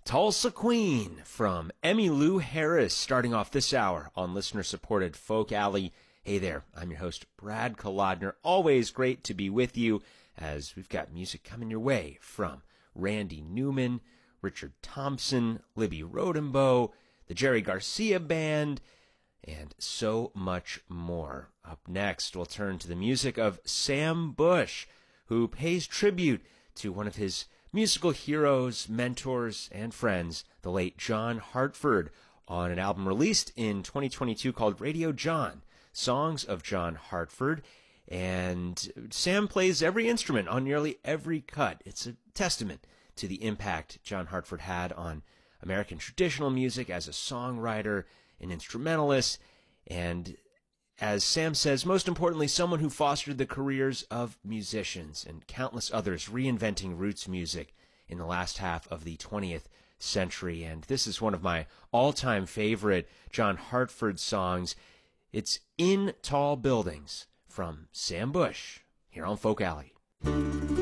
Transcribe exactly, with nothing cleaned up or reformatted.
Tulsa Queen from Emmylou Harris, starting off this hour on listener-supported Folk Alley. Hey there, I'm your host, Brad Kolodner. Always great to be with you as we've got music coming your way from Randy Newman, Richard Thompson, Libby Rodenbow, the Jerry Garcia Band, and so much more. Up next, we'll turn to the music of Sam Bush, who pays tribute to one of his musical heroes, mentors, and friends, the late John Hartford, on an album released in twenty twenty-two called Radio John, Songs of John Hartford. And Sam plays every instrument on nearly every cut. It's a testament to the impact John Hartford had on American traditional music as a songwriter, an instrumentalist, and as Sam says, most importantly, someone who fostered the careers of musicians and countless others reinventing roots music in the last half of the twentieth century. And this is one of my all-time favorite John Hartford songs. It's In Tall Buildings from Sam Bush here on Folk Alley.